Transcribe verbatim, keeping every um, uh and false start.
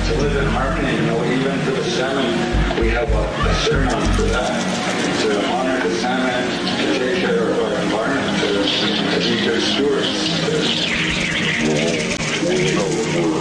to live in harmony. You know, even for the salmon, we have a, a ceremony for that.